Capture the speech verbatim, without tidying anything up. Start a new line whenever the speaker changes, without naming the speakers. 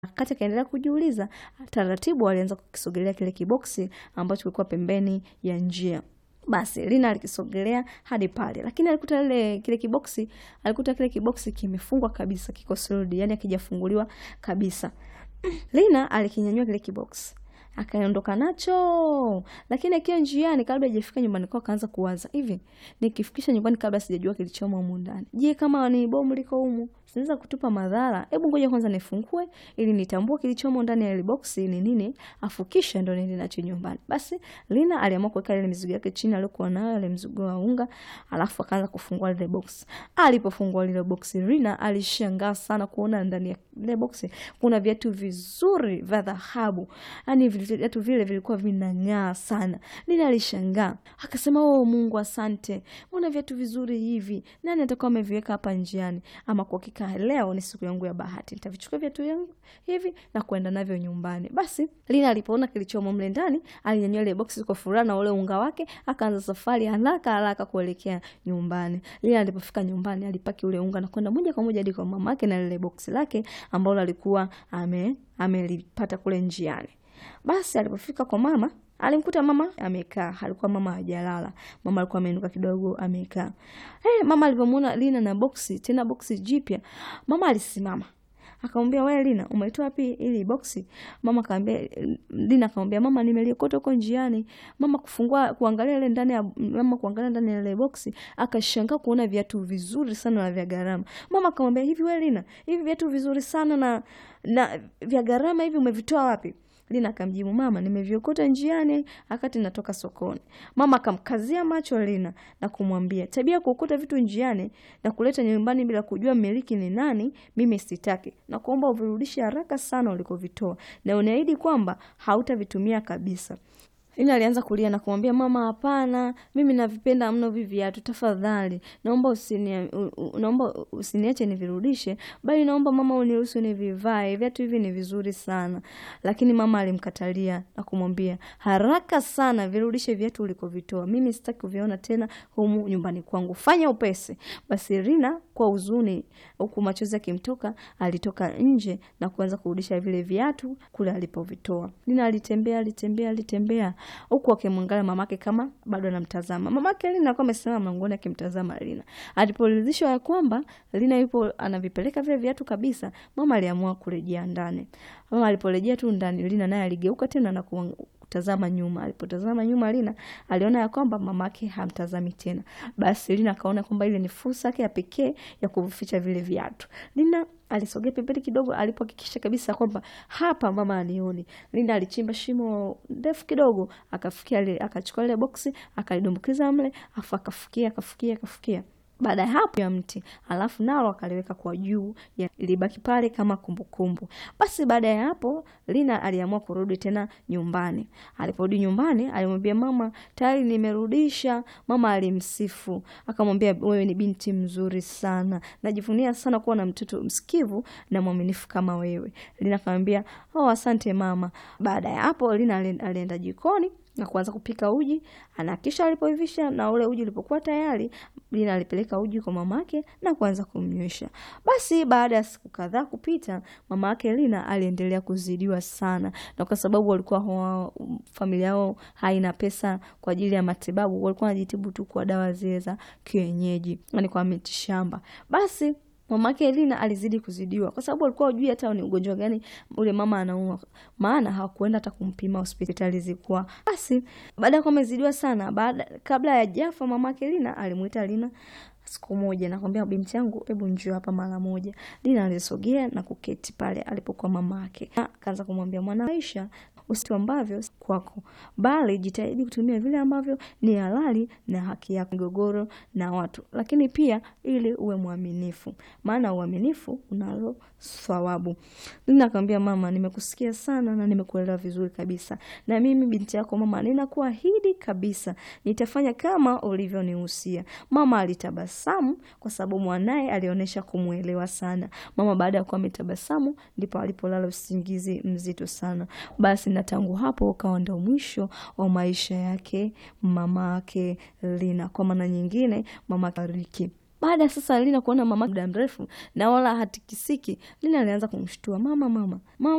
Wakati akaendelea kujiuliza, taratibu alianza kukisogelea kile kiboksi ambacho kilikuwa pembeni ya njia. Basi Lina alikisogelea hadi pale, lakini alikuta ile kile kiboksi, alikuta kile kiboksi kimefungwa kabisa, kiko sealed, yani hakijafunguliwa kabisa. Lina alikinyanyua kile kiboksi, akaondoka nacho, lakini akiwa njiani kabla hajafika nyumbani kwao akaanza kuwaza, hivi nikifikisha nyumbani kabla sijajua kilichomo humu ndani, je, kama ni bomu liko humu sinaweza kutupa madhara? Hebu ngoja kwanza nifungue ili nitambue kilichomo ndani ya ile boksi ni nini, afukisha ndo nini nacho nyumbani. Basi Lina aliamua kuweka ile mizigo yake chini aliyokuwa nayo, ile mzigo wa unga, alafu akaanza kufungua ile boksi. Alipofungua ile boksi, Lina alishangaa sana kuona ndani ya ile boksi kuna viatu vizuri vya dhahabu. Yaani viatu vile vilikuwa vinang'aa sana. Lina alishangaa, akasema, "Oh Mungu, asante. Mbona viatu vizuri hivi? Nani atakuwa ameviweka hapa njiani? Ama kwa hakika leo ni siku yangu ya bahati. Nitavichukua viatu yangu hivi na kwenda navyo nyumbani." Basi Lina alipoona kilichomo mle ndani, alinyanyua ile boksi kwa furaha na ule unga wake, akaanza safari haraka haraka kuelekea nyumbani. Lina alipofika nyumbani, alipaki ule unga na kwenda moja kwa moja hadi kwa mamake na ile boksi lake ambalo alikuwa ame amelipata kule njiani. Basi alipofika kwa mama, alimkuta mama amekaa. Alikuwa mama hajalala. Mama alikuwa ameinuka kidogo amekaa. Eh, mama alipomuona Lina na boksi, tena boksi jipya, mama alisimama. Akamwambia, "Wewe Lina, umeitoa wapi ili boksi?" Mama kaambia, Lina akamwambia, "Mama, nimeliokota huko njiani." Mama kufungua kuangalia ile ndani ya mama kuangalia ndani ya ile boksi, akashangaa kuona viatu vizuri sana na vya gharama. Mama akamwambia, "Hivi wewe Lina, hivi viatu vizuri sana na na vya gharama hivi umevitoa wapi?" Lina akamjibu, "Mama, nimeviokota njiani wakati natoka sokoni." Mama akamkazia macho Lina na kumwambia, "Tabia kuokota vitu njiani na kuleta nyumbani bila kujua mmiliki ni nani, mimi sitaki. Na kuomba uvirudishe haraka sana ulikovitoa. Na uniahidi kwamba hautavitumia kabisa." Lina alianza kulia na kumwambia, "Mama, hapana, mimi navipenda mno hivi viatu, tafadhali. Naomba usini naomba usiniache nivirudishe, bali naomba mama uniruhusu nivivae. Viatu hivi ni vizuri sana." Lakini mama alimkatalia na kumwambia, "Haraka sana virudishe viatu ulikovitoa. Mimi sitaki kuviona tena humu nyumbani kwangu. Fanya upesi." Basi Lina kwa huzuni, huku machozi yakimtoka, alitoka nje na kuanza kurudisha vile viatu kule alipovitoa. Lina alitembea, alitembea, alitembea huku akimwangalia mamake kama bado anamtazama. Mamake Lina alikuwa amesimama mlangoni akimtazama Lina. Aliporidhishwa ya kwamba Lina yupo anavipeleka vile viatu kabisa, mama aliamua kurejea ndani. Mama aliporejea tu ndani, Lina naye aligeuka tena na kutazama nyuma. Alipotazama nyuma, Lina aliona ya kwamba mamake hamtazami tena. Basi Lina akaona kwamba ile ni fursa yake ya pekee ya kuvificha vile viatu. Lina alisogea pembeni kidogo, alipohakikisha kabisa kwamba hapa mama anioni. Lina alichimba shimo ndefu kidogo, akafikia ile, akachukua ile boksi, akalidumbukiza mle, afu akafukia, akafukia, akafukia. Baada ya hapo ya mti, alafu nalo akaliweka kwa juu, ilibaki pale kama kumbukumbu. Basi baada ya hapo Lina aliamua kurudi tena nyumbani. Aliporudi nyumbani, alimwambia mama, "Tayari nimerudisha." Mama alimsifu, akamwambia, "Wewe ni binti mzuri sana. Najivunia sana kuwa na mtoto msikivu na mwaminifu kama wewe." Lina akamwambia, "Oh, asante mama." Baada ya hapo Lina alienda jikoni na kuanza kupika uji. Anakisha alipoivisha na ule uji ulipokuwa tayari, Lina alipeleka uji kwa mamake na kuanza kumnywesha. Basi baada ya siku kadhaa kupita, mamake Lina aliendelea kuzidiwa sana, na kwa sababu walikuwa familia yao haina pesa kwa ajili ya matibabu, walikuwa wanajitibu tu kwa dawa zile za kienyeji, yani kwa miti shamba. Basi mamake Lina alizidi kuzidiwa kwa sababu alikuwa hajui hata ni ugonjwa gani ule mama anaumwa, maana hawakuenda hata kumpima hospitali zilikuwa. Basi baada ya kuwa amezidiwa sana, baada kabla ya jafa, mamake Lina alimuita Lina siku moja na kumwambia, "Binti yangu, hebu njoo hapa mara moja." Lina alisogea na kuketi pale alipokuwa mamake. Akaanza kumwambia, "Mwana Aisha, usitu ambavyo kwako, bali jitahidi kutumia vile ambavyo ni halali na haki yako, migogoro na watu, lakini pia ili uwe mwaminifu, maana uaminifu unalo thawabu." Lina akamwambia, "Mama, nimekusikia sana na nimekuelewa vizuri kabisa. Na mimi binti yako mama, ninakuahidi kabisa nitafanya kama ulivyonihusia." Mama alitabasamu kwa sababu mwanae alionyesha kumuelewa sana. Mama baada ya kuwa ametabasamu ndipo alipolala usingizi mzito sana. Basi na tangu hapo ukawa ndio mwisho wa maisha yake mama yake Lina. Kwa maana nyingine, mama kariki. Baada sasa Lina kuona mama muda mrefu na wala hatikisiki, Lina alianza kumshtua, "Mama, mama, mama."